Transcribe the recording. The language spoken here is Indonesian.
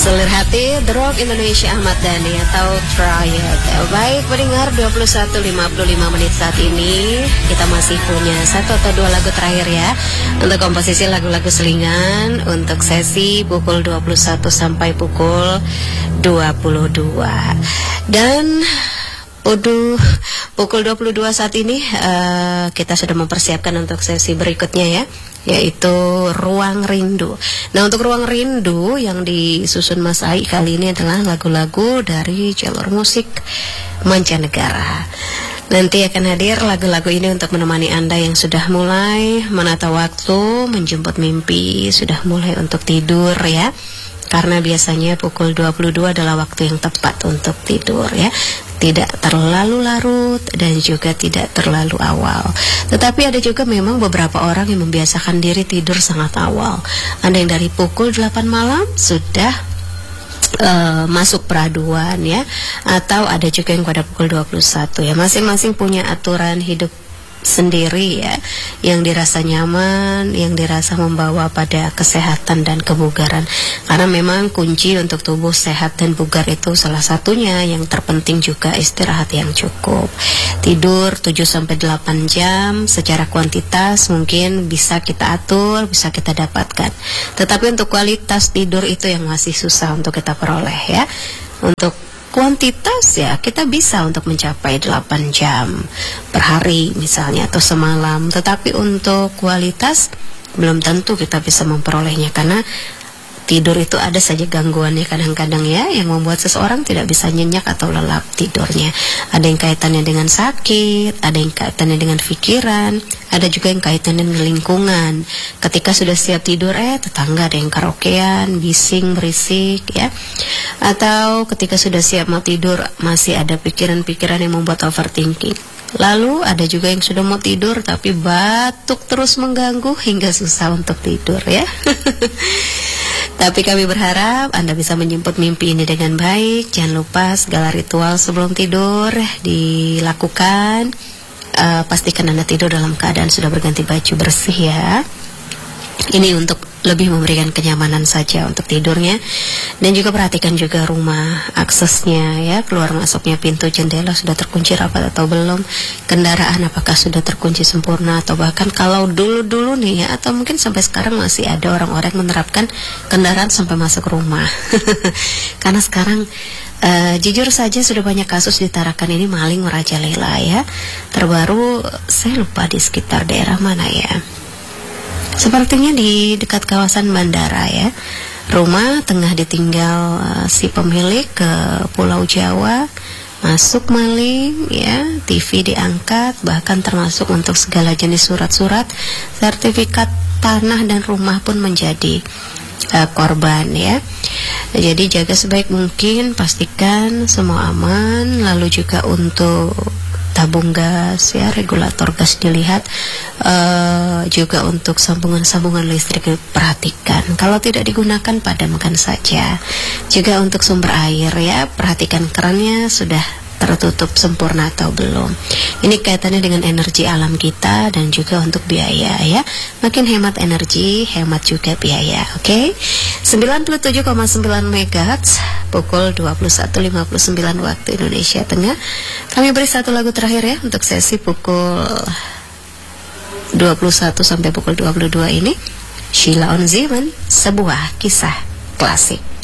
Selir hati, The Rock Indonesia Ahmad Dhani atau Triad. Baik pendengar, 21.55 menit saat ini. Kita masih punya satu atau dua lagu terakhir ya, untuk komposisi lagu-lagu selingan untuk sesi pukul 21 sampai pukul 22. Dan pukul 22 saat ini kita sudah mempersiapkan untuk sesi berikutnya ya, yaitu Ruang Rindu. Nah, untuk Ruang Rindu yang disusun Mas Ai kali ini adalah lagu-lagu dari jalur musik mancanegara. Nanti akan hadir lagu-lagu ini untuk menemani Anda yang sudah mulai menata waktu, menjemput mimpi, sudah mulai untuk tidur ya. Karena biasanya pukul 22 adalah waktu yang tepat untuk tidur ya. Tidak terlalu larut dan juga tidak terlalu awal. Tetapi ada juga memang beberapa orang yang membiasakan diri tidur sangat awal. Ada yang dari pukul 8 malam sudah masuk peraduan ya. Atau ada juga yang pada pukul 21 ya. Masing-masing punya aturan hidup sendiri ya, yang dirasa nyaman, yang dirasa membawa pada kesehatan dan kebugaran. Karena memang kunci untuk tubuh sehat dan bugar itu salah satunya yang terpenting juga istirahat yang cukup. Tidur 7-8 jam secara kuantitas mungkin bisa kita atur, bisa kita dapatkan. Tetapi untuk kualitas tidur itu yang masih susah untuk kita peroleh ya. Untuk kuantitas ya kita bisa untuk mencapai 8 jam per hari misalnya atau semalam, tetapi untuk kualitas belum tentu kita bisa memperolehnya karena tidur itu ada saja gangguannya kadang-kadang ya, yang membuat seseorang tidak bisa nyenyak atau lelap tidurnya. Ada yang kaitannya dengan sakit, ada yang kaitannya dengan pikiran, ada juga yang kaitannya dengan lingkungan. Ketika sudah siap tidur, tetangga ada yang karaokean, bising, berisik ya. Atau ketika sudah siap mau tidur, masih ada pikiran-pikiran yang membuat overthinking. Lalu ada juga yang sudah mau tidur tapi batuk terus mengganggu hingga susah untuk tidur ya. Tapi kami berharap Anda bisa menjemput mimpi ini dengan baik. Jangan lupa segala ritual sebelum tidur dilakukan. Pastikan Anda tidur dalam keadaan sudah berganti baju bersih ya. Ini untuk lebih memberikan kenyamanan saja untuk tidurnya. Dan juga perhatikan juga rumah, aksesnya ya, keluar masuknya pintu, jendela sudah terkunci rapat atau belum, kendaraan apakah sudah terkunci sempurna, atau bahkan kalau dulu-dulu nih ya, atau mungkin sampai sekarang masih ada orang-orang yang menerapkan kendaraan sampai masuk rumah. Karena sekarang jujur saja sudah banyak kasus di Tarakan ini maling merajalela ya. Terbaru saya lupa di sekitar daerah mana ya, sepertinya di dekat kawasan bandara ya. Rumah tengah ditinggal si pemilik ke Pulau Jawa, masuk maling ya, TV diangkat, bahkan termasuk untuk segala jenis surat-surat, sertifikat tanah dan rumah pun menjadi korban ya. Jadi jaga sebaik mungkin, pastikan semua aman. Lalu juga untuk tabung gas ya, regulator gas dilihat, juga untuk sambungan-sambungan listrik perhatikan, kalau tidak digunakan padamkan saja. Juga untuk sumber air ya, perhatikan kerannya sudah tertutup sempurna atau belum. Ini kaitannya dengan energi alam kita dan juga untuk biaya ya. Makin hemat energi, hemat juga biaya. Oke. 97,9 MHz pukul 21.59 waktu Indonesia Tengah. Kami beri satu lagu terakhir ya untuk sesi pukul 21 sampai pukul 22 ini. Sheila on Zeman, sebuah kisah klasik.